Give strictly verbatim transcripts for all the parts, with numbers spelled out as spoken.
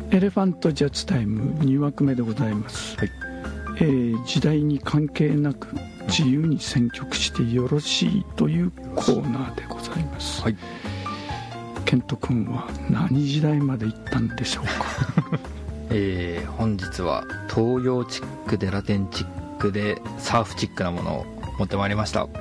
エレファントジャズタイムにわくめでございます、はい。えー、時代に関係なく自由に選曲してよろしいというコーナーでございます、はい。ケント君は何時代まで行ったんでしょうかえー、本日は東洋チックでラテンチックでサーフチックなものを持ってまいりました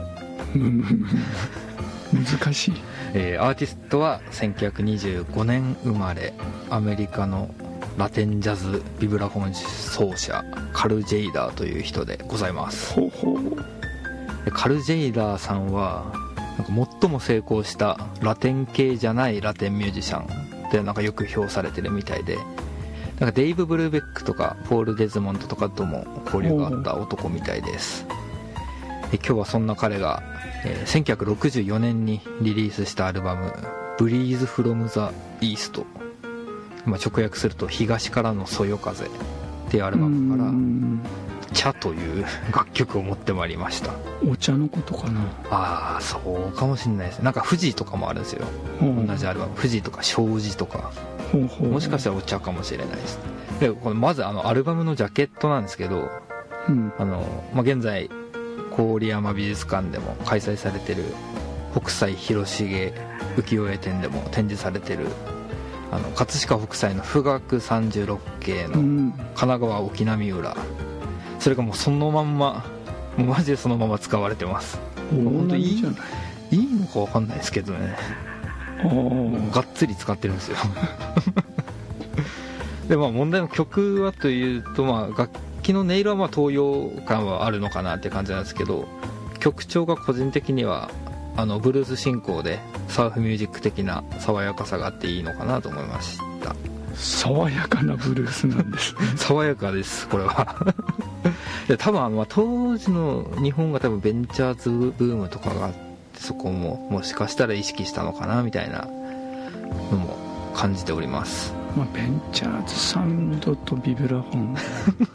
難しい、 えー、アーティストはせんきゅうひゃくにじゅうごねん生まれアメリカのラテンジャズビブラフォン奏者カル・ジェイダーという人でございます。 ほうほう。 でカル・ジェイダーさんはなんか最も成功したラテン系じゃないラテンミュージシャンでなんかよく評されてるみたいで、なんかデイブ・ブルーベックとかポール・デズモンドとかとも交流があった男みたいです。で今日はそんな彼が、えー、せんきゅうひゃくろくじゅうよねんにリリースしたアルバム「ブリーズ・フロム・ザ・イースト」、まあ、直訳すると東からのそよ風っていうアルバムから「茶」という楽曲を持ってまいりました。 お茶のことかな。 ああそうかもしれないです。なんか富士とかもあるんですよ、同じアルバム。富士とか障子とか、ほうほう、もしかしたらお茶かもしれないです。でこのまずあのアルバムのジャケットなんですけど、うん、あのまあ、現在郡山美術館でも開催されてる北斎広重浮世絵展でも展示されてるあの葛飾北斎の富岳さんじゅうろっけいの神奈川沖浪裏、それがもうそのまんま、もうマジでそのまま使われてます。本当いいいいのか分かんないですけどね、がっつり使ってるんですよでまあ問題の曲はというと、まあ楽器の音色はまあ東洋感はあるのかなって感じなんですけど、曲調が個人的にはあのブルース進行でサーフミュージック的な爽やかさがあっていいのかなと思いました。 爽やかなブルースなんですね爽やかですこれはで多分あの当時の日本が多分ベンチャーズブームとかがあって、そこももしかしたら意識したのかなみたいなのも感じております。 まあ、ベンチャーズサウンドとビブラフォン